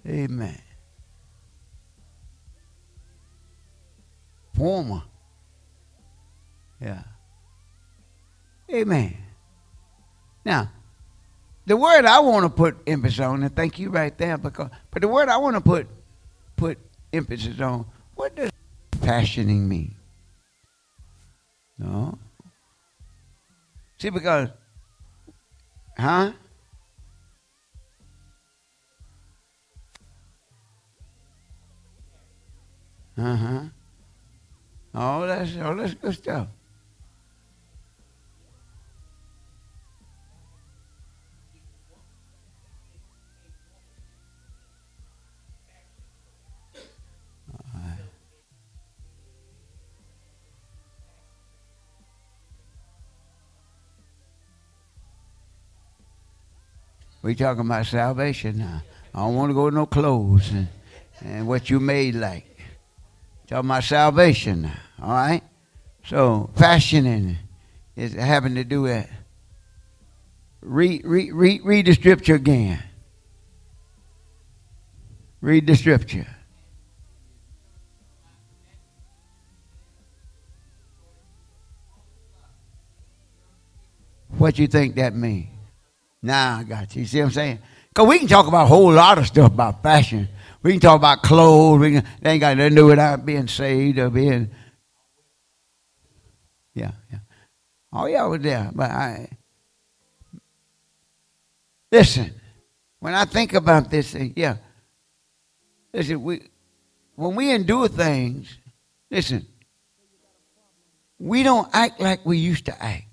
Amen. Former. Yeah. Amen. Now, the word I want to put emphasis on, and thank you right there, but the word I want to put emphasis on, what does passioning mean? No. See, because, huh? Uh-huh. Oh, that's good stuff. We talking about salvation now. I don't want to go to no clothes and what you made like. Talking about salvation now. All right. So fashioning is having to do with read the scripture again. Read the scripture. What you think that means? Now I got you. You see what I'm saying? Because we can talk about a whole lot of stuff about fashion. We can talk about clothes. They ain't got nothing to do with our being saved or being. Yeah. Oh, yeah, I was there. But listen, when I think about this, yeah. Listen, when we endure things, listen, we don't act like we used to act.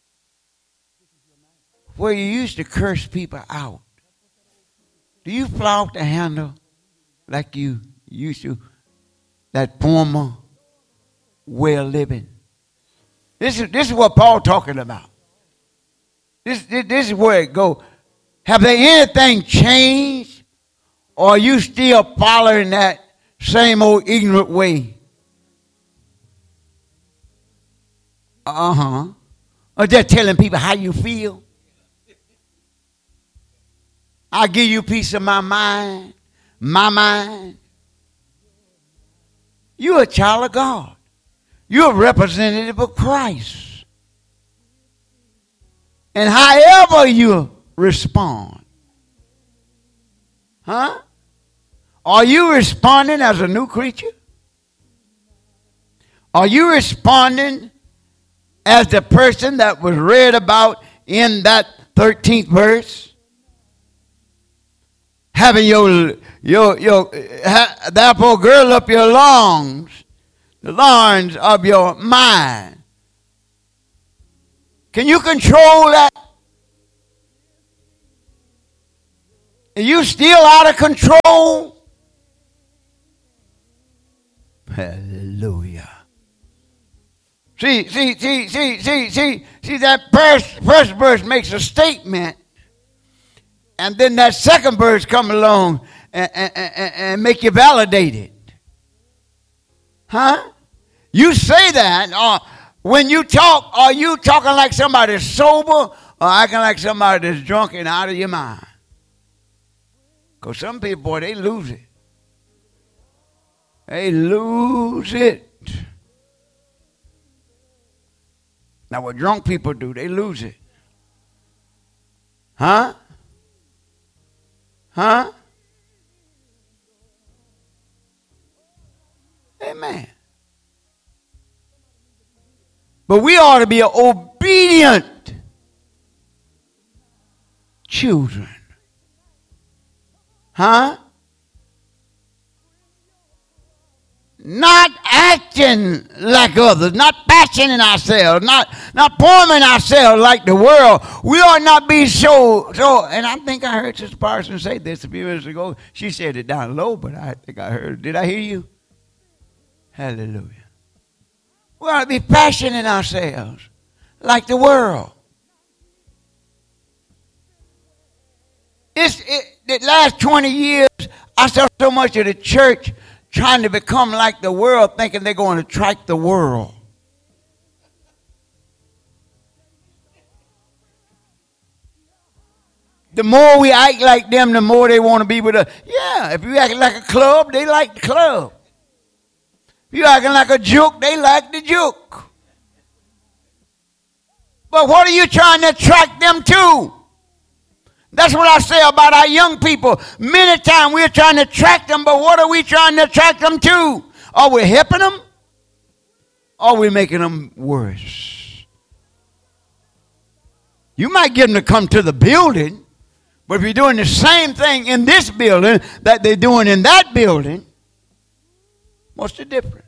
Where you used to curse people out. Do you plow off the handle like you used to? That former way of living. This is what Paul talking about. This is where it go. Have there anything changed, or are you still following that same old ignorant way? Or just telling people how you feel? I'll give you peace of my mind. My mind. You're a child of God. You're a representative of Christ. And however you respond, are you responding as a new creature? Are you responding as the person that was read about in that 13th verse? Having therefore gird up your loins, the loins of your mind. Can you control that? Are you still out of control? Hallelujah. See, that first verse makes a statement. And then that second verse come along and make you validate it. You say that, when you talk, are you talking like somebody's sober or acting like somebody that's drunk and out of your mind? Because some people, boy, they lose it. They lose it. Now, what drunk people do, they lose it. Amen. But we ought to be obedient children. Not acting like others, not fashioning ourselves, not forming ourselves like the world. We ought not be so. And I think I heard Sister Parson say this a few minutes ago. She said it down low, but I think I heard. Did I hear you? Hallelujah. We ought to be fashioning ourselves like the world. The last 20 years, I saw so much of the church trying to become like the world, thinking they're going to attract the world. The more we act like them, the more they want to be with us. Yeah, if you act like a club, they like the club. If you acting like a joke, they like the joke. But what are you trying to attract them to? That's what I say about our young people. Many times we're trying to attract them, but what are we trying to attract them to? Are we helping them? Or are we making them worse? You might get them to come to the building, but if you're doing the same thing in this building that they're doing in that building, what's the difference?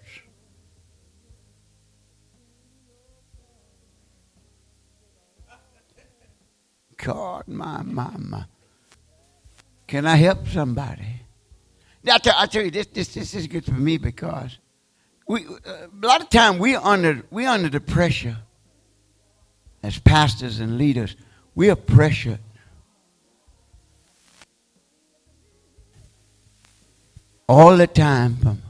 God, my. Can I help somebody? I tell you, this is good for me because a lot of time we under the pressure as pastors and leaders. We are pressured. All the time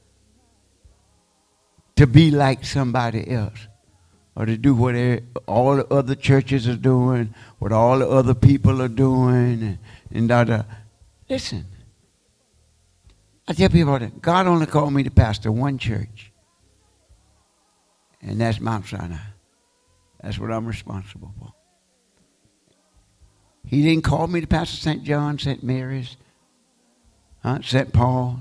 to be like somebody else. Or to do what all the other churches are doing, what all the other people are doing, and. Listen, I tell people that God only called me to pastor one church, and that's Mount Sinai. That's what I'm responsible for. He didn't call me to pastor St. John, St. Mary's, St. Paul.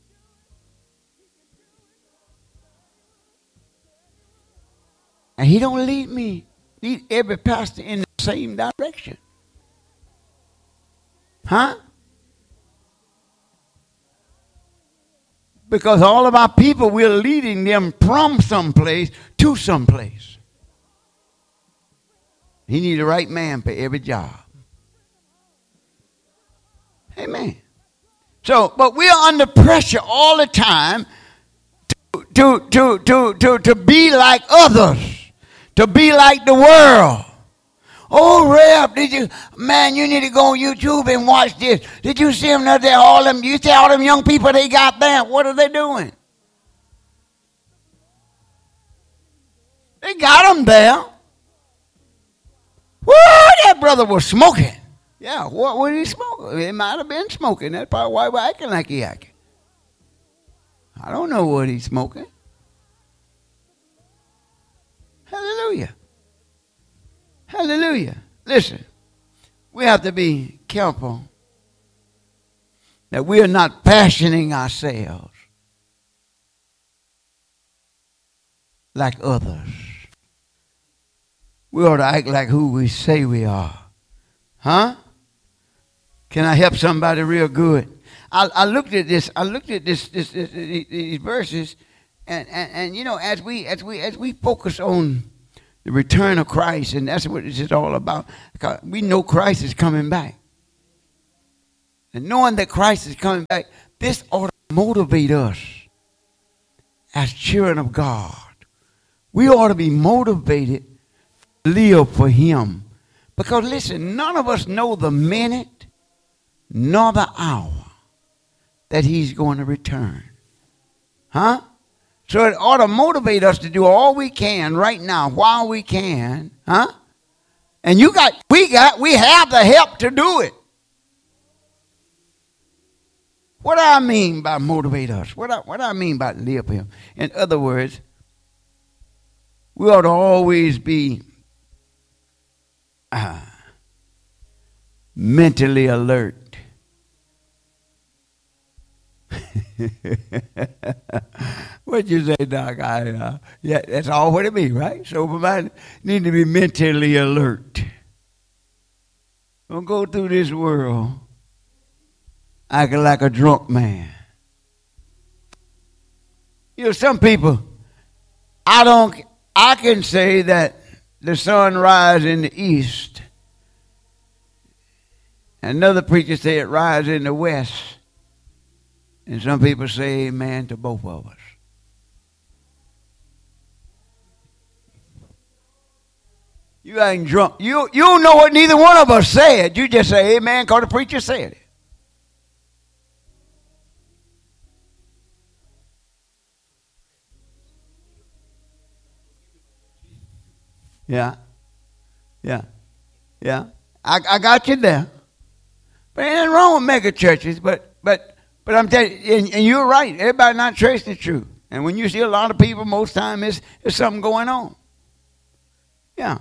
And he don't lead every pastor in the same direction. Huh? Because all of our people, we're leading them from someplace to someplace. He needs the right man for every job. Amen. So, but we are under pressure all the time to be like others. To be like the world. Oh, Reb, you need to go on YouTube and watch this. Did you see them there? You see all them young people they got there? What are they doing? They got them there. Woo, that brother was smoking. Yeah, what was he smoking? He might have been smoking. That's probably why we're acting like he acting. I don't know what he's smoking. Hallelujah. Hallelujah. Listen, we have to be careful that we are not fashioning ourselves like others. We ought to act like who we say we are. Huh? Can I help somebody real good? I looked at this. I looked at these verses. And you know, as we focus on the return of Christ, and that's what this is all about, we know Christ is coming back. And knowing that Christ is coming back, this ought to motivate us as children of God. We ought to be motivated to live for Him. Because listen, none of us know the minute nor the hour that He's going to return. Huh? So it ought to motivate us to do all we can right now while we can, huh? And we have the help to do it. What do I mean by motivate us? What do I mean by live for Him? In other words, we ought to always be mentally alert. What'd you say, Doc? Yeah, that's all what it means, right? So we need to be mentally alert. Don't go through this world acting like a drunk man. You know, some people, I can say that the sun rises in the east. Another preacher said it rises in the west. And some people say amen to both of us. You ain't drunk. You don't know what neither one of us said. You just say amen because the preacher said it. Yeah. I got you there. But ain't nothing wrong with mega churches, but I'm telling you, and you're right. Everybody not tracing the truth. And when you see a lot of people, most time there's something going on. Yeah.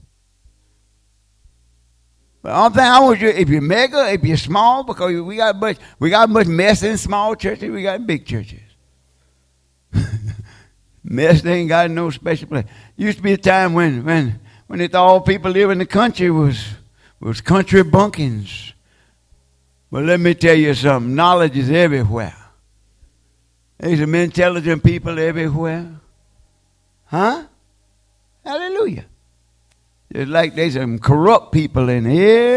But all thing I want you, if you're mega, if you're small, because we got much mess in small churches, we got big churches. Mess ain't got no special place. Used to be a time when they thought all people live in the country was country bunkings. But let me tell you something, knowledge is everywhere. There's some intelligent people everywhere. Huh? Hallelujah. Just like there's some corrupt people in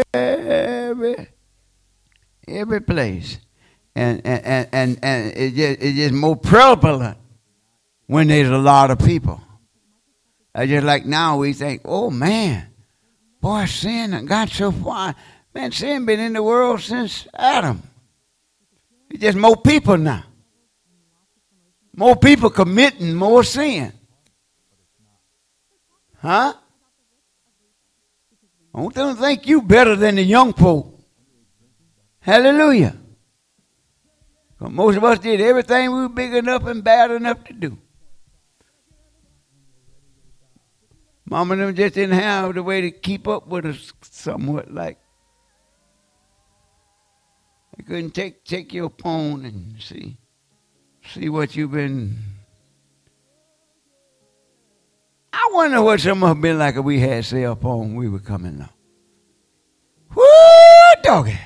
every place. And it's just more prevalent when there's a lot of people. Just like now we think, oh man, boy, sin got so far. Man, sin been in the world since Adam. It's just more people now. More people committing more sin. Huh? I don't think you better than the young folk. Hallelujah. Because most of us did everything we were big enough and bad enough to do. Mama and them just didn't have the way to keep up with us somewhat like. They couldn't take your phone and see what you've been. I wonder what some of them been like if we had cell phone when we were coming up. Woo, doggy.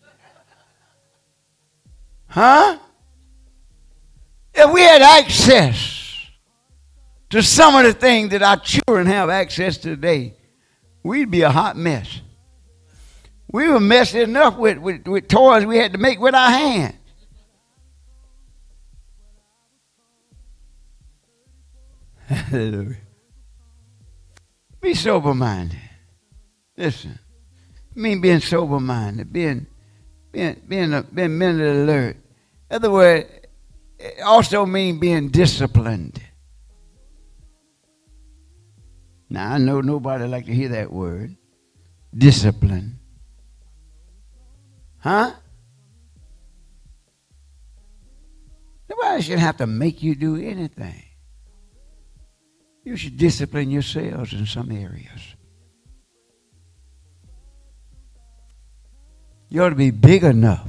Huh? If we had access to some of the things that our children have access to today, we'd be a hot mess. We were messy enough with toys we had to make with our hands. Hallelujah. Be sober-minded. Listen, I mean being sober-minded, being mentally alert. In other words, it also means being disciplined. Now, I know nobody like to hear that word. Discipline. Huh? Nobody should have to make you do anything. You should discipline yourselves in some areas. You ought to be big enough.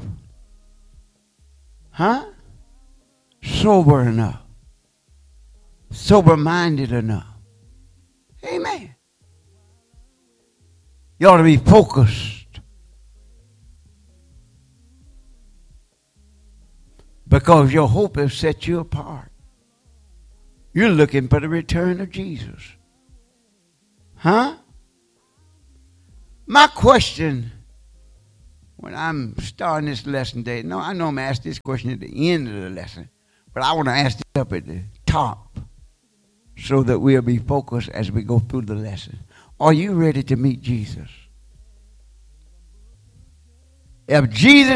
Huh? Sober enough. Sober-minded enough. Amen. You ought to be focused. Because your hope has set you apart. You're looking for the return of Jesus. Huh? My question when I'm starting this lesson today, no, I know I'm asked this question at the end of the lesson, but I want to ask it up at the top so that we'll be focused as we go through the lesson. Are you ready to meet Jesus? If Jesus